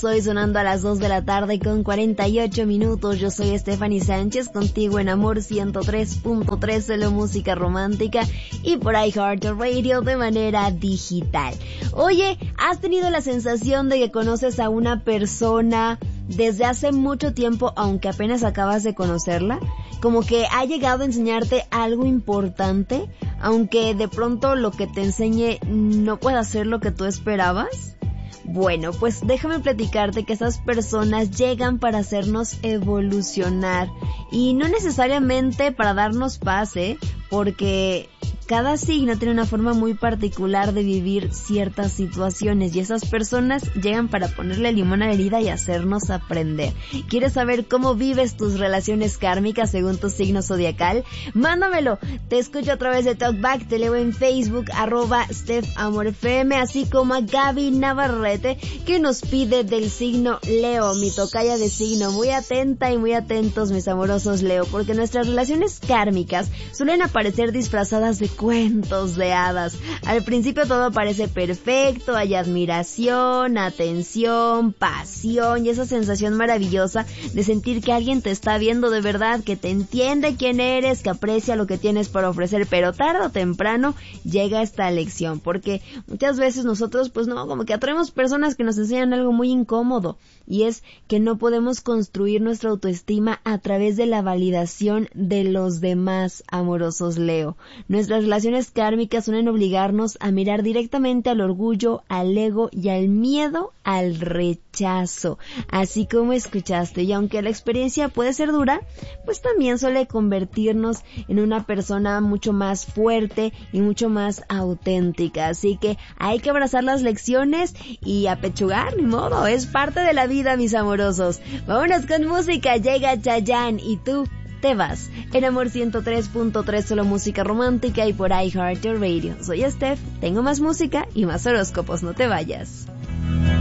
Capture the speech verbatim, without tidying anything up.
Estoy sonando a las dos de la tarde con cuarenta y ocho minutos. Yo soy Stephanie Sánchez, contigo en Amor ciento tres punto tres, solo música romántica, y por iHeartRadio de manera digital. Oye, ¿has tenido la sensación de que conoces a una persona desde hace mucho tiempo, aunque apenas acabas de conocerla? Como que ha llegado a enseñarte algo importante, aunque de pronto lo que te enseñe no pueda ser lo que tú esperabas. Bueno, pues déjame platicarte que esas personas llegan para hacernos evolucionar, y no necesariamente para darnos paz, ¿eh? Porque cada signo tiene una forma muy particular de vivir ciertas situaciones, y esas personas llegan para ponerle limón a la herida y hacernos aprender. ¿Quieres saber cómo vives tus relaciones kármicas según tu signo zodiacal? Mándamelo, te escucho a través de Talkback, te leo en Facebook, arroba StephAmorFM, así como a Gaby Navarrete, que nos pide del signo Leo, mi tocaya de signo. Muy atenta y muy atentos, mis amorosos Leo, porque nuestras relaciones kármicas suelen aparecer disfrazadas de cuentos de hadas. Al principio todo parece perfecto, hay admiración, atención, pasión y esa sensación maravillosa de sentir que alguien te está viendo de verdad, que te entiende quién eres, que aprecia lo que tienes para ofrecer, pero tarde o temprano llega esta lección, porque muchas veces nosotros pues no, como que atraemos personas que nos enseñan algo muy incómodo, y es que no podemos construir nuestra autoestima a través de la validación de los demás, amorosos Leo. Nuestras relaciones kármicas suelen obligarnos a mirar directamente al orgullo, al ego y al miedo al rechazo, así como escuchaste. Y aunque la experiencia puede ser dura, pues también suele convertirnos en una persona mucho más fuerte y mucho más auténtica. Así que hay que abrazar las lecciones y apechugar, ni modo, es parte de la vida, mis amorosos. Vámonos con música, llega Chayanne y tú te vas. En Amor ciento tres punto tres, solo música romántica, y por iHeartRadio. Soy Steph, tengo más música y más horóscopos, no te vayas.